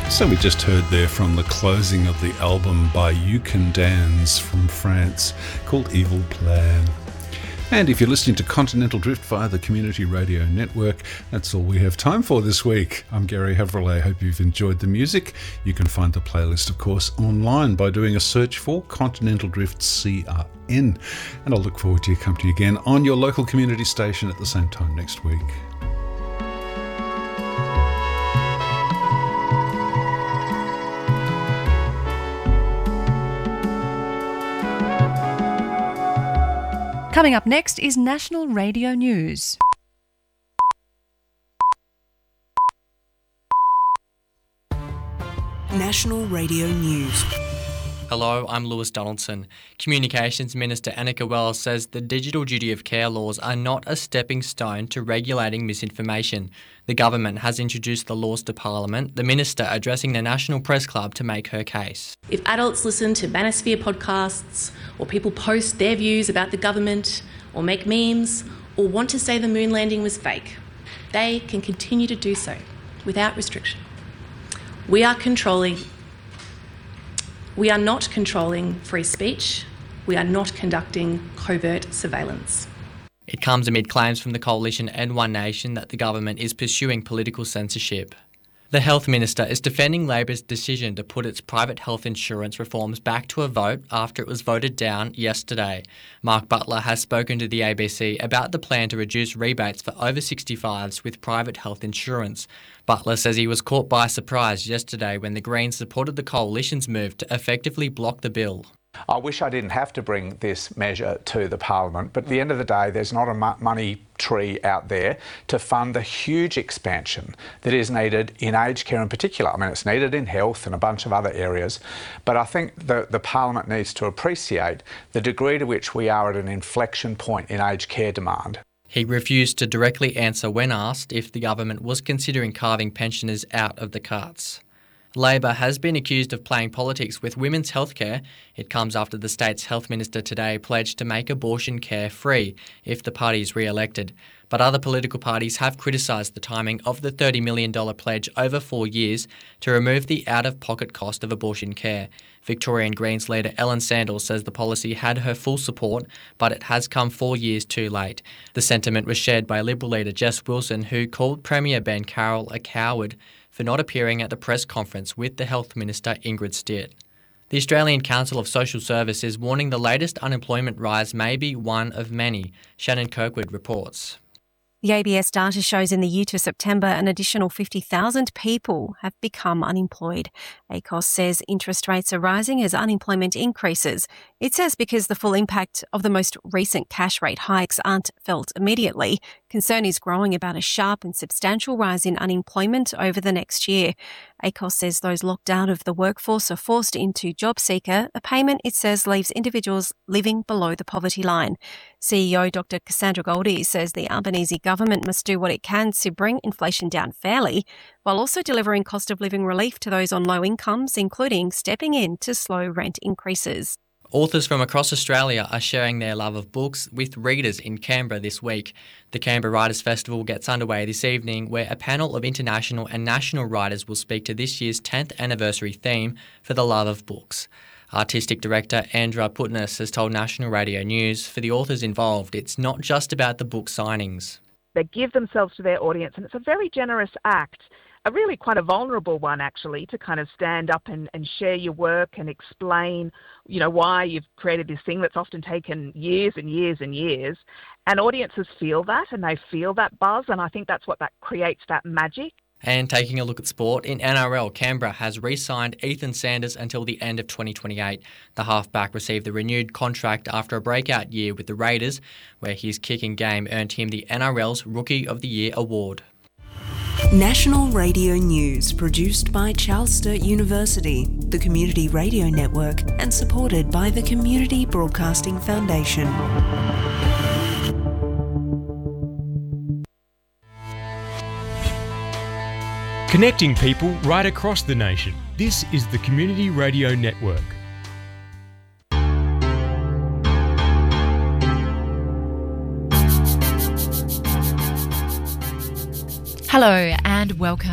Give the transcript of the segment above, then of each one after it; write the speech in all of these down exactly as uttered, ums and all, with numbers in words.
So we just heard there from the closing of the album by You Can Dance from France called Evil Plan. And if you're listening to Continental Drift via the Community Radio Network, that's all we have time for this week. I'm Gary Havrillay. Hope you've enjoyed the music. You can find the playlist, of course, online by doing a search for Continental Drift C R N. And I'll look forward to your company again on your local community station at the same time next week. Coming up next is National Radio News. National Radio News. Hello, I'm Lewis Donaldson. Communications Minister Annika Wells says the digital duty of care laws are not a stepping stone to regulating misinformation. The government has introduced the laws to Parliament, the minister addressing the National Press Club to make her case. If adults listen to Manosphere podcasts, or people post their views about the government, or make memes, or want to say the moon landing was fake, they can continue to do so without restriction. We are controlling We are not controlling free speech. We are not conducting covert surveillance. It comes amid claims from the coalition and One Nation that the government is pursuing political censorship. The Health Minister is defending Labor's decision to put its private health insurance reforms back to a vote after it was voted down yesterday. Mark Butler has spoken to the A B C about the plan to reduce rebates for over sixty-fives with private health insurance. Butler says he was caught by surprise yesterday when the Greens supported the coalition's move to effectively block the bill. I wish I didn't have to bring this measure to the Parliament, but at the end of the day, there's not a money tree out there to fund the huge expansion that is needed in aged care in particular. I mean, it's needed in health and a bunch of other areas, but I think the, the Parliament needs to appreciate the degree to which we are at an inflection point in aged care demand. He refused to directly answer when asked if the government was considering carving pensioners out of the cuts. Labor has been accused of playing politics with women's healthcare. It comes after the state's health minister today pledged to make abortion care free if the party is re-elected. But other political parties have criticised the timing of the thirty million dollars pledge over four years to remove the out-of-pocket cost of abortion care. Victorian Greens leader Ellen Sandals says the policy had her full support, but it has come four years too late. The sentiment was shared by Liberal leader Jess Wilson, who called Premier Ben Carroll a coward for not appearing at the press conference with the Health Minister Ingrid Stitt. The Australian Council of Social Service is warning the latest unemployment rise may be one of many. Shannon Kirkwood reports. The A B S data shows in the year to September an additional fifty thousand people have become unemployed. A C O S says interest rates are rising as unemployment increases. It says because the full impact of the most recent cash rate hikes aren't felt immediately, concern is growing about a sharp and substantial rise in unemployment over the next year. A C O S says those locked out of the workforce are forced into JobSeeker, a payment it says leaves individuals living below the poverty line. C E O Doctor Cassandra Goldie says the Albanese government must do what it can to bring inflation down fairly, while also delivering cost of living relief to those on low incomes, including stepping in to slow rent increases. Authors from across Australia are sharing their love of books with readers in Canberra this week. The Canberra Writers' Festival gets underway this evening, where a panel of international and national writers will speak to this year's tenth anniversary theme for the love of books. Artistic director Andra Putness has told National Radio News for the authors involved, it's not just about the book signings. They give themselves to their audience, and it's a very generous act. A really quite a vulnerable one, actually, to kind of stand up and, and share your work and explain, you know, why you've created this thing that's often taken years and years and years. And audiences feel that, and they feel that buzz, and I think that's what that creates, that magic. And taking a look at sport, in N R L, Canberra has re-signed Ethan Sanders until the end of twenty twenty-eight. The halfback received the renewed contract after a breakout year with the Raiders, where his kicking game earned him the N R L's Rookie of the Year award. National Radio News, produced by Charles Sturt University, the Community Radio Network, and supported by the Community Broadcasting Foundation. Connecting people right across the nation. This is the Community Radio Network. Hello and welcome to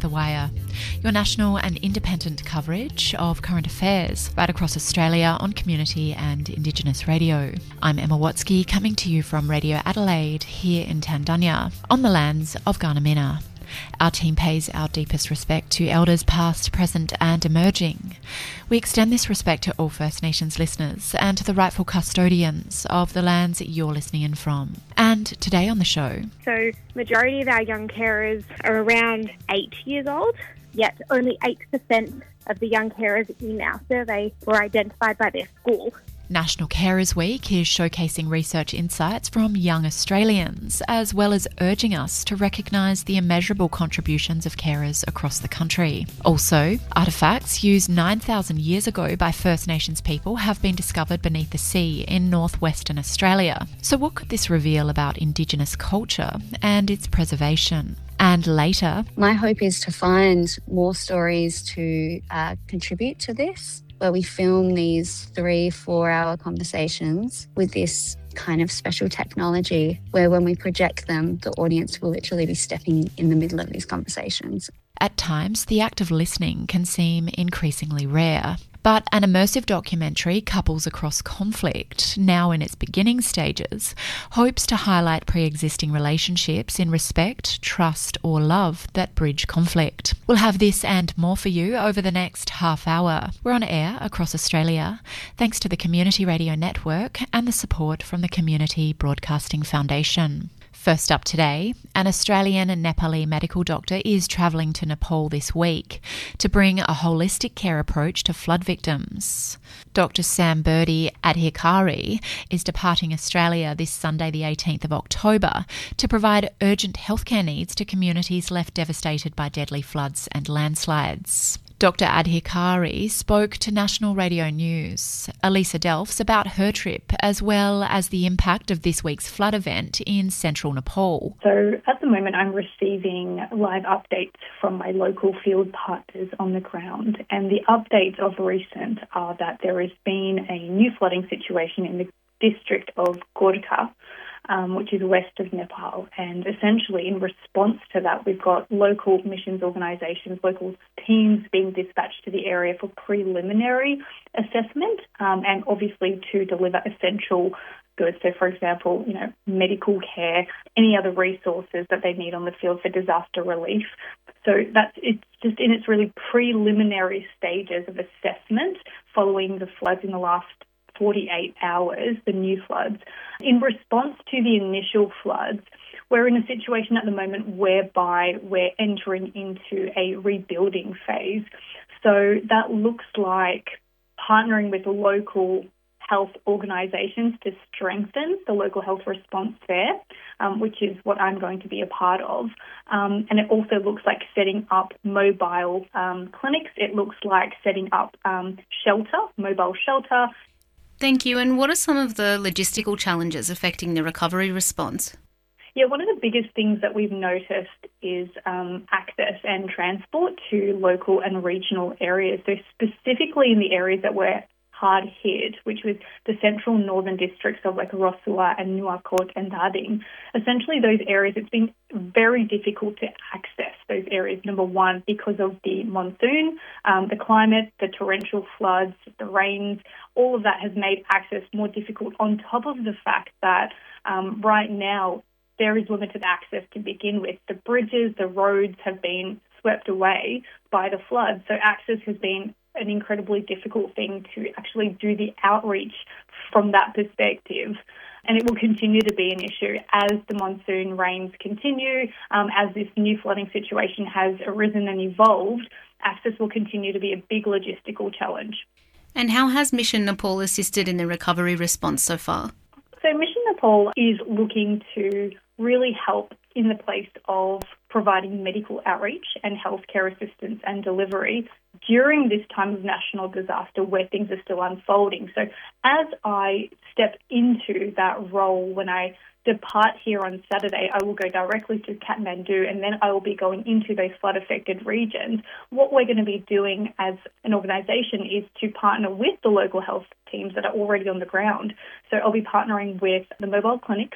The Wire, your national and independent coverage of current affairs right across Australia on community and Indigenous radio. I'm Emma Watsky, coming to you from Radio Adelaide here in Tandanya, on the lands of Garnamina. Our team pays our deepest respect to Elders past, present and emerging. We extend this respect to all First Nations listeners and to the rightful custodians of the lands you're listening in from. And today on the show... So, majority of our young carers are around eight years old, yet only eight percent of the young carers in our survey were identified by their school. National Carers Week is showcasing research insights from young Australians, as well as urging us to recognise the immeasurable contributions of carers across the country. Also, artefacts used nine thousand years ago by First Nations people have been discovered beneath the sea in northwestern Australia. So what could this reveal about Indigenous culture and its preservation? And later... My hope is to find more stories to uh, contribute to this, where we film these three, four hour conversations with this kind of special technology where when we project them, the audience will literally be stepping in the middle of these conversations. At times, the act of listening can seem increasingly rare. But an immersive documentary, Couples Across Conflict, now in its beginning stages, hopes to highlight pre-existing relationships in respect, trust or love that bridge conflict. We'll have this and more for you over the next half hour. We're on air across Australia, thanks to the Community Radio Network and the support from the Community Broadcasting Foundation. First up today, an Australian and Nepali medical doctor is travelling to Nepal this week to bring a holistic care approach to flood victims. Doctor Sam Birdie Adhikari is departing Australia this Sunday the eighteenth of October to provide urgent healthcare needs to communities left devastated by deadly floods and landslides. Doctor Adhikari spoke to National Radio News, Elisa Delfs, about her trip, as well as the impact of this week's flood event in central Nepal. So at the moment I'm receiving live updates from my local field partners on the ground, and the updates of recent are that there has been a new flooding situation in the district of Gorkha, Um, which is west of Nepal. And essentially in response to that, we've got local missions organisations, local teams being dispatched to the area for preliminary assessment um, and obviously to deliver essential goods. So, for example, you know, medical care, any other resources that they need on the field for disaster relief. So that's it's just in its really preliminary stages of assessment following the floods in the last forty-eight hours, the new floods. In response to the initial floods, we're in a situation at the moment whereby we're entering into a rebuilding phase. So that looks like partnering with local health organisations to strengthen the local health response there, um, which is what I'm going to be a part of. Um, and it also looks like setting up mobile um, clinics. It looks like setting up um, shelter, mobile shelter. Thank you. And what are some of the logistical challenges affecting the recovery response? Yeah, one of the biggest things that we've noticed is um, access and transport to local and regional areas. So specifically in the areas that were hard hit, which was the central northern districts of like Rosua and Nuwakot and Dading. Essentially those areas, it's been very difficult to access those areas, number one, because of the monsoon, um, the climate, the torrential floods, the rains, all of that has made access more difficult, on top of the fact that um, right now there is limited access to begin with. The bridges, the roads have been swept away by the floods, so access has been an incredibly difficult thing to actually do the outreach from that perspective. And it will continue to be an issue as the monsoon rains continue, um, as this new flooding situation has arisen and evolved. Access will continue to be a big logistical challenge. And how has Mission Nepal assisted in the recovery response so far? So Mission Nepal is looking to really help in the place of providing medical outreach and healthcare assistance and delivery during this time of national disaster where things are still unfolding. So as I step into that role, when I depart here on Saturday, I will go directly to Kathmandu and then I will be going into those flood-affected regions. What we're going to be doing as an organisation is to partner with the local health teams that are already on the ground. So I'll be partnering with the mobile clinics,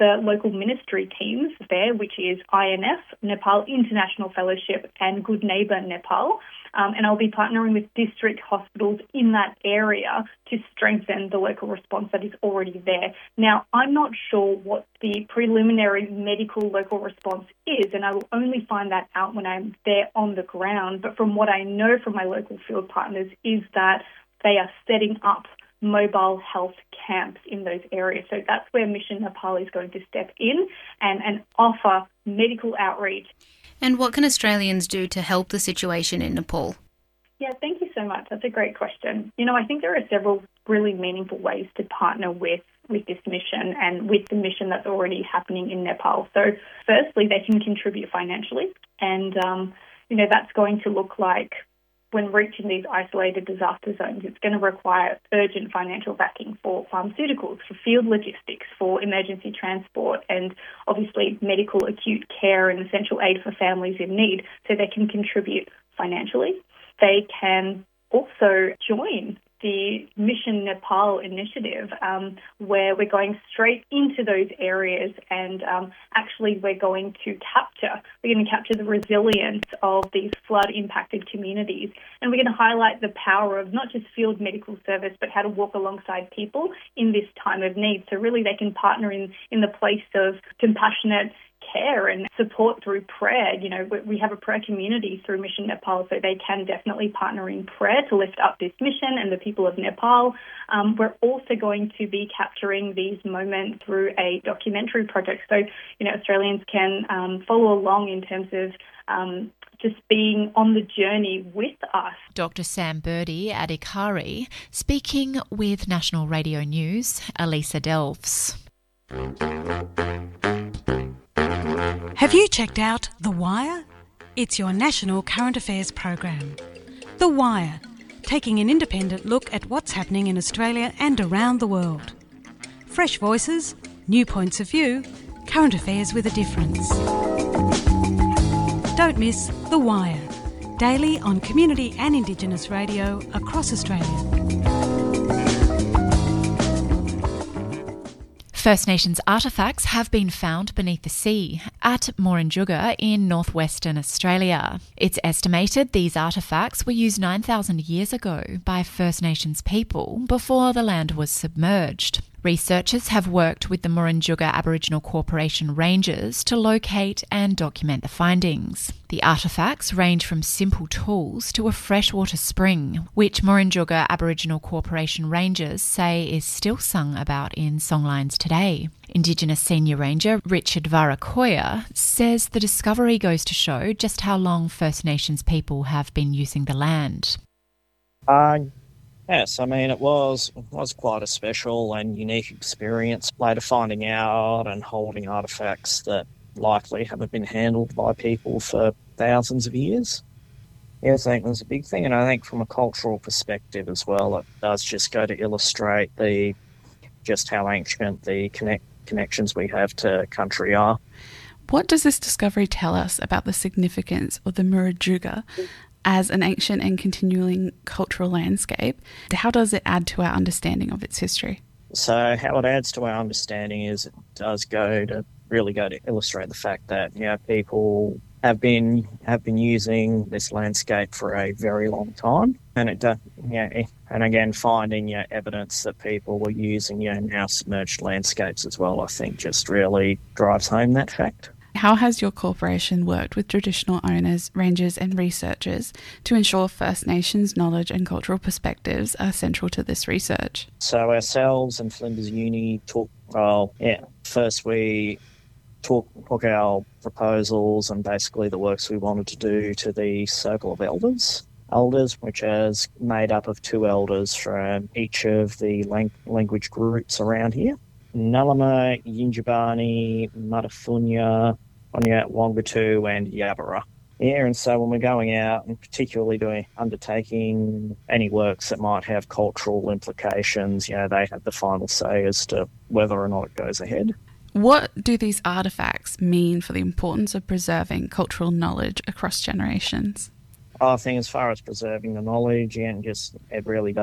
the local ministry teams there, which is I N F, Nepal International Fellowship, and Good Neighbour Nepal. Um, and I'll be partnering with district hospitals in that area to strengthen the local response that is already there. Now, I'm not sure what the preliminary medical local response is, and I will only find that out when I'm there on the ground. But from what I know from my local field partners is that they are setting up mobile health camps in those areas. So that's where Mission Nepal is going to step in and, and offer medical outreach. And what can Australians do to help the situation in Nepal? Yeah, thank you so much. That's a great question. You know, I think there are several really meaningful ways to partner with, with this mission and with the mission that's already happening in Nepal. So firstly, they can contribute financially. And, um, you know, that's going to look like when reaching these isolated disaster zones, it's going to require urgent financial backing for pharmaceuticals, for field logistics, for emergency transport, and obviously medical acute care and essential aid for families in need, so they can contribute financially. They can also join the Mission Nepal initiative, um, where we're going straight into those areas and um, actually we're going to capture, we're going to capture the resilience of these flood-impacted communities, and we're going to highlight the power of not just field medical service, but how to walk alongside people in this time of need. So really they can partner in, in the place of compassionate care and support through prayer. You know, we have a prayer community through Mission Nepal, so they can definitely partner in prayer to lift up this mission and the people of Nepal. Um, we're also going to be capturing these moments through a documentary project. So, you know, Australians can um, follow along in terms of um, just being on the journey with us. Doctor Sam Birdie at ICARI, speaking with National Radio News, Elisa Delves. Have you checked out The Wire? It's your national current affairs program. The Wire, taking an independent look at what's happening in Australia and around the world. Fresh voices, new points of view, current affairs with a difference. Don't miss The Wire, daily on community and Indigenous radio across Australia. First Nations artefacts have been found beneath the sea at Morinjuga in northwestern Australia. It's estimated these artefacts were used nine thousand years ago by First Nations people before the land was submerged. Researchers have worked with the Morinjuga Aboriginal Corporation rangers to locate and document the findings. The artefacts range from simple tools to a freshwater spring, which Morinjuga Aboriginal Corporation rangers say is still sung about in songlines today. Indigenous Senior Ranger Richard Varakoya says the discovery goes to show just how long First Nations people have been using the land. Uh, yes, I mean, it was, it was quite a special and unique experience, later finding out and holding artefacts that likely haven't been handled by people for thousands of years. Yeah, I think it was a big thing, and I think from a cultural perspective as well, it does just go to illustrate the just how ancient the connect, connections we have to country are. What does this discovery tell us about the significance of the Morinjuga as an ancient and continuing cultural landscape? How does it add to our understanding of its history? So how it adds to our understanding is it does go to really go to illustrate the fact that, you know, people have been have been using this landscape for a very long time, and it does, yeah, you know, and again finding, you know, evidence that people were using, you know, now submerged landscapes as well, I think just really drives home that fact. How has your corporation worked with traditional owners, rangers and researchers to ensure First Nations knowledge and cultural perspectives are central to this research? So ourselves and Flinders Uni took, well, yeah, first we took, took our proposals and basically the works we wanted to do to the Circle of Elders. Elders, which is made up of two elders from each of the lang- language groups around here. Nalama, Yinjibani, Matafunya, Onya, Wangatu and Yabara. Yeah, and so when we're going out and particularly doing undertaking any works that might have cultural implications, you know, they have the final say as to whether or not it goes ahead. What do these artefacts mean for the importance of preserving cultural knowledge across generations? I think as far as preserving the knowledge, yeah, and just it really does,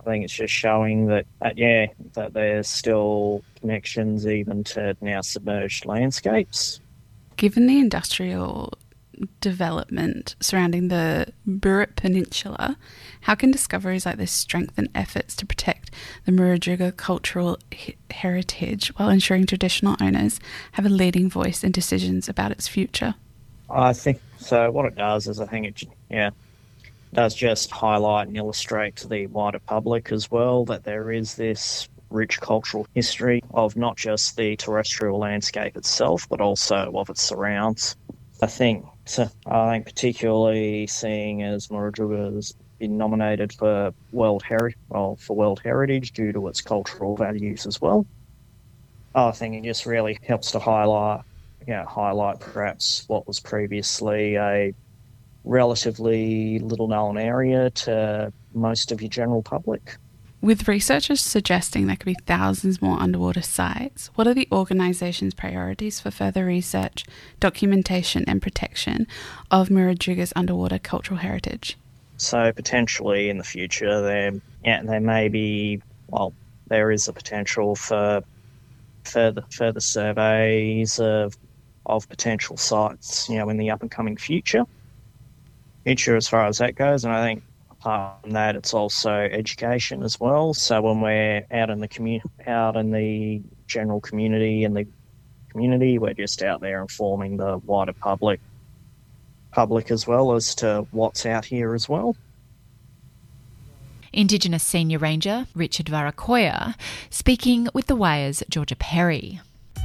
think it's just showing that, that, yeah, that there's still connections even to now submerged landscapes. Given the industrial development surrounding the Burrup Peninsula, how can discoveries like this strengthen efforts to protect the Murujuga cultural he- heritage while ensuring traditional owners have a leading voice in decisions about its future? I think so. What it does is I think it, yeah, does just highlight and illustrate to the wider public as well that there is this rich cultural history of not just the terrestrial landscape itself, but also of its surrounds. I think, so I think particularly seeing as Murujuga has been nominated for World Heri- well, for World Heritage due to its cultural values as well, I think it just really helps to highlight, you know, highlight perhaps what was previously a relatively little-known area to most of your general public. With researchers suggesting there could be thousands more underwater sites, what are the organisation's priorities for further research, documentation and protection of Murujuga's underwater cultural heritage? So potentially in the future there, yeah, there may be, well, there is a potential for further further surveys of of potential sites, you know, in the up-and-coming future. Future as far as that goes, and I think apart from that, it's also education as well. So when we're out in the commu- out in the general community and the community, we're just out there informing the wider public, public as well as to what's out here as well. Indigenous Senior Ranger Richard Varakoya speaking with the Wire's Georgia Perry.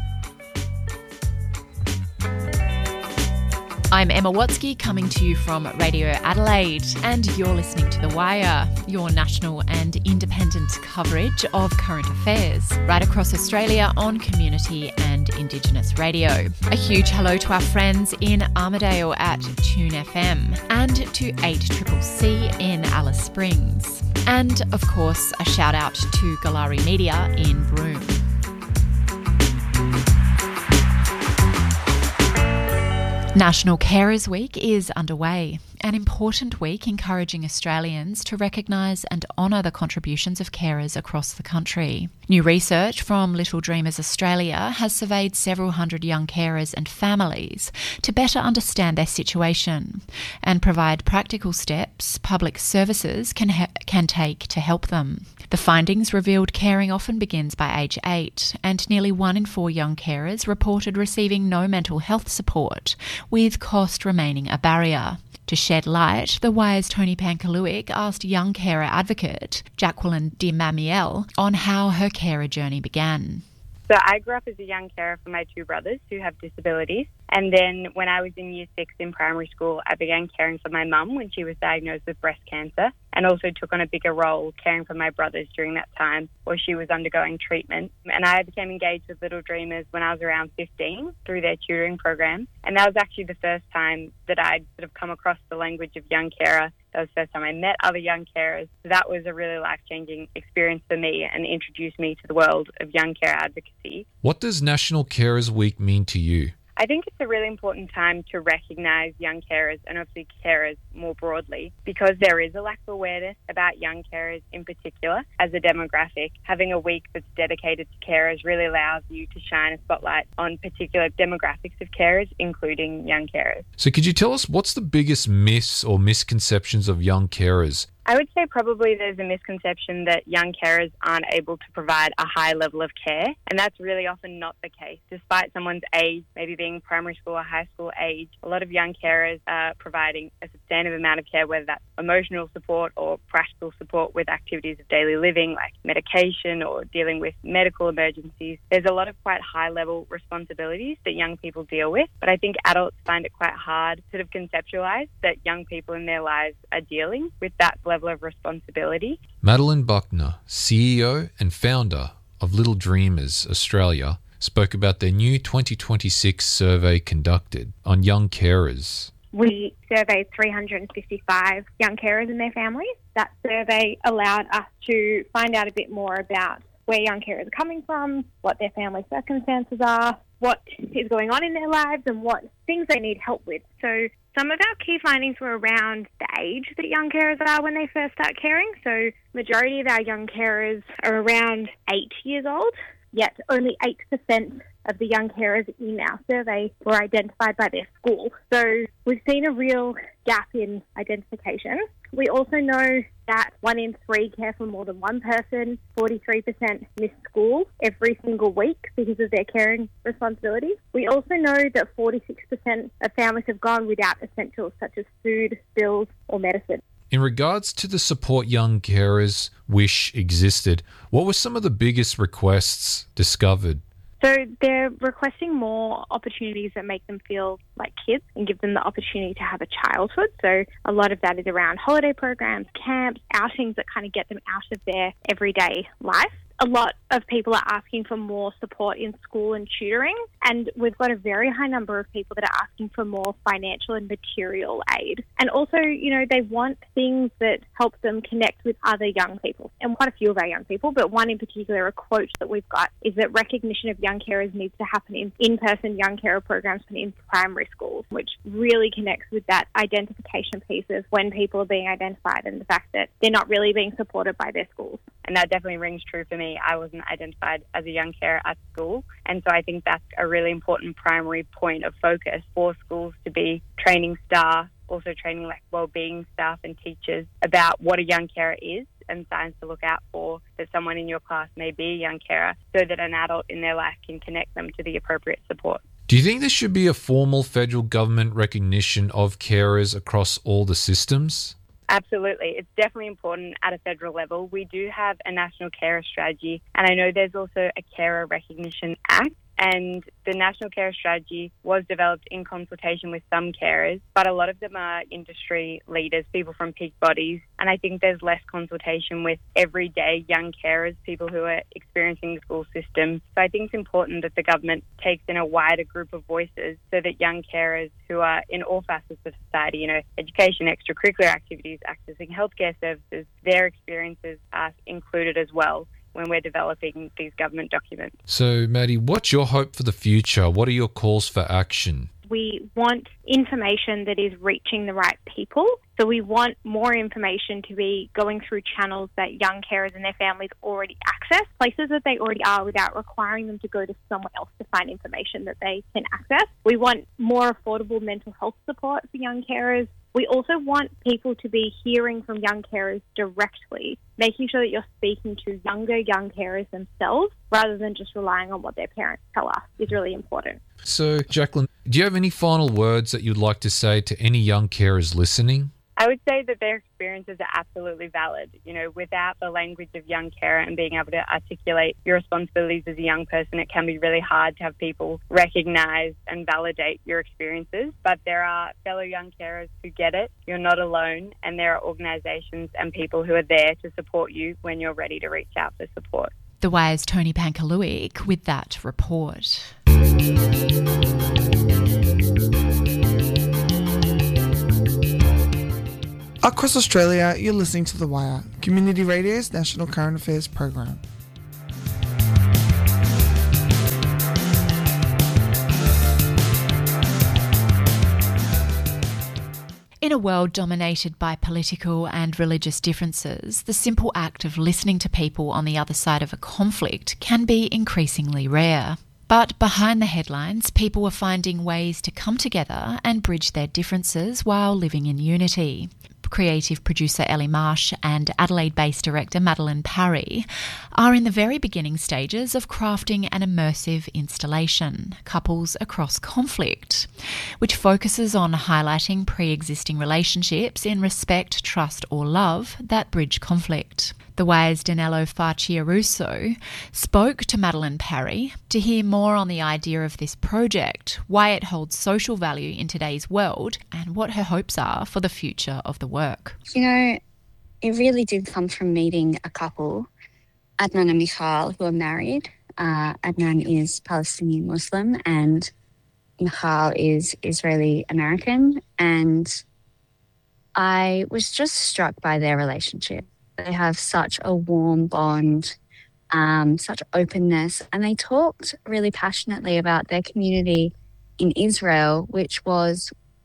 I'm Emma Watsky coming to you from Radio Adelaide, and you're listening to The Wire, your national and independent coverage of current affairs right across Australia on community and Indigenous radio. A huge hello to our friends in Armidale at Tune F M and to eight C C C in Alice Springs. And, of course, a shout out to Galari Media in Broome. National Carers Week is underway, an important week encouraging Australians to recognise and honour the contributions of carers across the country. New research from Little Dreamers Australia has surveyed several hundred young carers and families to better understand their situation and provide practical steps public services can ha- can take to help them. The findings revealed caring often begins by age eight, and nearly one in four young carers reported receiving no mental health support, with cost remaining a barrier. To shed light, The Wire's Tony Pankaluik asked young carer advocate Jacqueline de Mamiel on how her carer journey began. So I grew up as a young carer for my two brothers who have disabilities. And then when I was in year six in primary school, I began caring for my mum when she was diagnosed with breast cancer, and also took on a bigger role caring for my brothers during that time while she was undergoing treatment. And I became engaged with Little Dreamers when I was around fifteen through their tutoring program. And that was actually the first time that I'd sort of come across the language of young carer. That was the first time I met other young carers. So that was a really life-changing experience for me and introduced me to the world of young care advocacy. What does National Carers Week mean to you? I think it's a really important time to recognise young carers and obviously carers more broadly, because there is a lack of awareness about young carers in particular as a demographic. Having a week that's dedicated to carers really allows you to shine a spotlight on particular demographics of carers, including young carers. So could you tell us what's the biggest myths or misconceptions of young carers? I would say probably there's a misconception that young carers aren't able to provide a high level of care, and that's really often not the case. Despite someone's age, maybe being primary school or high school age, a lot of young carers are providing a substantive amount of care, whether that's emotional support or practical support with activities of daily living like medication or dealing with medical emergencies. There's a lot of quite high level responsibilities that young people deal with, but I think adults find it quite hard to sort of conceptualise that young people in their lives are dealing with that level of responsibility. Madeline Buckner, C E O and founder of Little Dreamers Australia, spoke about their new twenty twenty-six survey conducted on young carers. We surveyed three hundred fifty-five young carers and their families. That survey allowed us to find out a bit more about where young carers are coming from, what their family circumstances are, what is going on in their lives and what things they need help with. So Some of our key findings were around the age that young carers are when they first start caring. So majority of our young carers are around eight years old, yet only eight percent of the young carers in our survey were identified by their school. So we've seen a real gap in identification. We also know that one in three care for more than one person, forty-three percent miss school every single week because of their caring responsibilities. We also know that forty-six percent of families have gone without essentials such as food, bills or medicine. In regards to the support young carers wish existed, what were some of the biggest requests discovered? So they're requesting more opportunities that make them feel like kids and give them the opportunity to have a childhood. So a lot of that is around holiday programs, camps, outings that kind of get them out of their everyday life. A lot of people are asking for more support in school and tutoring, and we've got a very high number of people that are asking for more financial and material aid. And also, you know, they want things that help them connect with other young people, and quite a few of our young people, but one in particular, a quote that we've got, is that recognition of young carers needs to happen in in-person young carer programs in primary schools, which really connects with that identification piece of when people are being identified and the fact that they're not really being supported by their schools. And that definitely rings true for me. I wasn't identified as a young carer at school. And so I think that's a really important primary point of focus for schools to be training staff, also training like wellbeing staff and teachers about what a young carer is and signs to look out for, that someone in your class may be a young carer, so that an adult in their life can connect them to the appropriate support. Do you think there should be a formal federal government recognition of carers across all the systems? Absolutely. It's definitely important at a federal level. We do have a national carer strategy, and I know there's also a Carer Recognition Act. And the National Carer Strategy was developed in consultation with some carers, but a lot of them are industry leaders, people from peak bodies. And I think there's less consultation with everyday young carers, people who are experiencing the school system. So I think it's important that the government takes in a wider group of voices so that young carers who are in all facets of society, you know, education, extracurricular activities, accessing healthcare services, their experiences are included as well when we're developing these government documents. So, Maddie, what's your hope for the future? What are your calls for action? We want information that is reaching the right people. So we want more information to be going through channels that young carers and their families already access, places that they already are, without requiring them to go to somewhere else to find information that they can access. We want more affordable mental health support for young carers. We also want people to be hearing from young carers directly, making sure that you're speaking to younger young carers themselves rather than just relying on what their parents tell us is really important. So, Jacqueline, do you have any final words that you'd like to say to any young carers listening? I would say that their experiences are absolutely valid. You know, without the language of young carer and being able to articulate your responsibilities as a young person, it can be really hard to have people recognise and validate your experiences. But there are fellow young carers who get it. You're not alone, and there are organisations and people who are there to support you when you're ready to reach out for support. The Wire's Tony Pankaluik with that report. Across Australia, you're listening to The Wire, Community Radio's national current affairs program. In a world dominated by political and religious differences, the simple act of listening to people on the other side of a conflict can be increasingly rare. But behind the headlines, people are finding ways to come together and bridge their differences while living in unity. Creative producer Ellie Marsh and Adelaide-based director Madeline Parry are in the very beginning stages of crafting an immersive installation, Couples Across Conflict, which focuses on highlighting pre-existing relationships in respect, trust or love that bridge conflict. The Wire's Danilo Farciaruso spoke to Madeline Parry to hear more on the idea of this project, why it holds social value in today's world, and what her hopes are for the future of the work. You know, it really did come from meeting a couple, Adnan and Michal, who are married. Uh, Adnan is Palestinian Muslim and Michal is Israeli American, and I was just struck by their relationship. They have such a warm bond, um, such openness, and they talked really passionately about their community in Israel, which was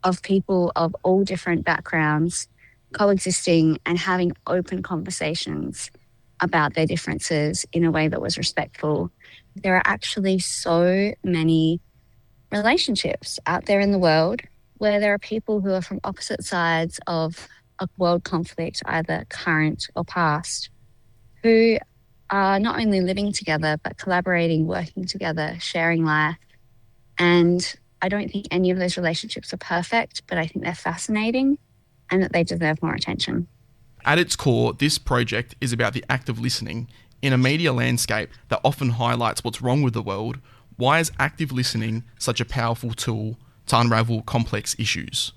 of people of all different backgrounds coexisting and having open conversations about their differences in a way that was respectful. There are actually so many relationships out there in the world where there are people who are from opposite sides of a world conflict, either current or past, who are not only living together, but collaborating, working together, sharing life. And I don't think any of those relationships are perfect, but I think they're fascinating and that they deserve more attention. At its core, this project is about the act of listening. In a media landscape that often highlights what's wrong with the world, why is active listening such a powerful tool to unravel complex issues?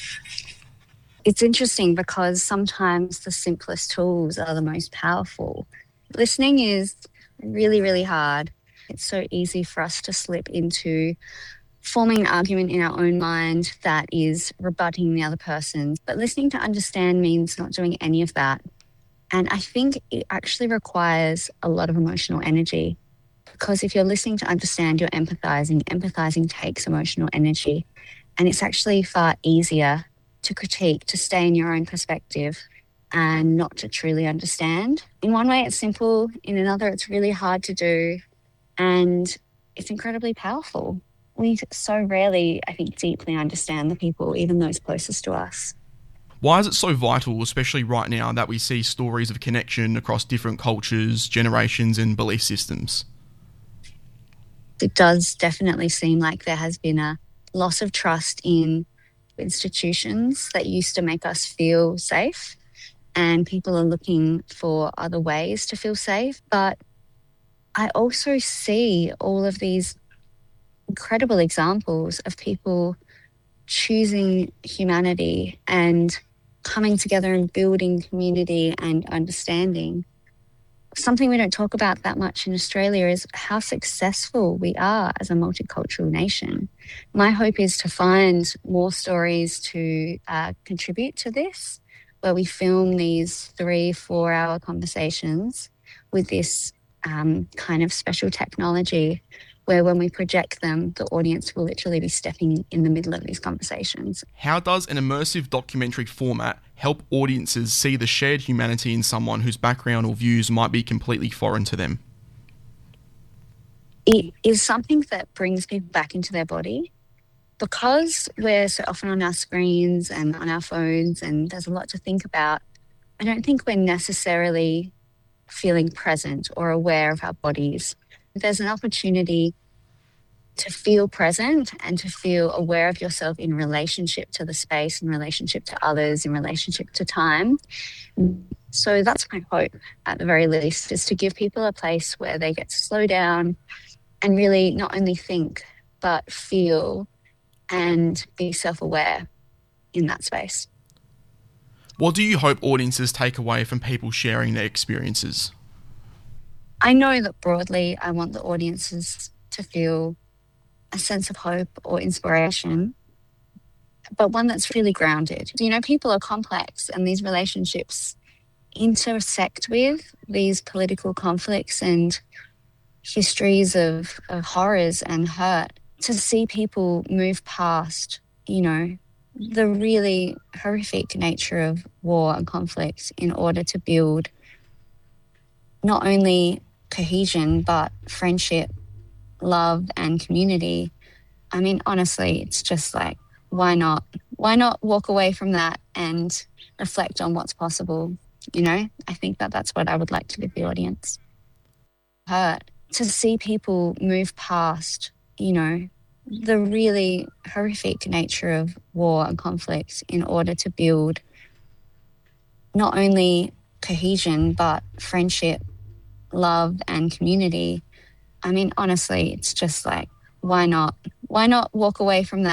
It's interesting because sometimes the simplest tools are the most powerful. Listening is really, really hard. It's so easy for us to slip into forming an argument in our own mind that is rebutting the other person. But listening to understand means not doing any of that. And I think it actually requires a lot of emotional energy, because if you're listening to understand, you're empathizing. Empathizing takes emotional energy. And it's actually far easier to critique, to stay in your own perspective and not to truly understand. In one way, it's simple. In another, it's really hard to do. And it's incredibly powerful. We so rarely, I think, deeply understand the people, even those closest to us. Why is it so vital, especially right now, that we see stories of connection across different cultures, generations and belief systems? It does definitely seem like there has been a loss of trust in institutions that used to make us feel safe, and people are looking for other ways to feel safe. But I also see all of these incredible examples of people choosing humanity and coming together and building community and understanding. Something we don't talk about that much in Australia is how successful we are as a multicultural nation. My hope is to find more stories to uh, contribute to this, where we film these three, four hour conversations with this um, kind of special technology where when we project them, the audience will literally be stepping in the middle of these conversations. How does an immersive documentary format help audiences see the shared humanity in someone whose background or views might be completely foreign to them? It is something that brings people back into their body. Because we're so often on our screens and on our phones and there's a lot to think about, I don't think we're necessarily feeling present or aware of our bodies. There's an opportunity to feel present and to feel aware of yourself in relationship to the space, in relationship to others, in relationship to time. So that's my hope, at the very least, is to give people a place where they get to slow down and really not only think, but feel and be self-aware in that space. What do you hope audiences take away from people sharing their experiences? I know that broadly I want the audiences to feel a sense of hope or inspiration, but one that's really grounded. You know, people are complex and these relationships intersect with these political conflicts and histories of, of horrors and hurt. To see people move past, you know, the really horrific nature of war and conflict in order to build not only cohesion, but friendship, love, and community. I mean, honestly, it's just like, why not? Why not walk away from that and reflect on what's possible? You know, I think that that's what I would like to give the audience. Hurt. To see people move past, you know, the really horrific nature of war and conflict in order to build not only cohesion, but friendship, love, and community. I mean, honestly, it's just like, why not? Why not walk away from that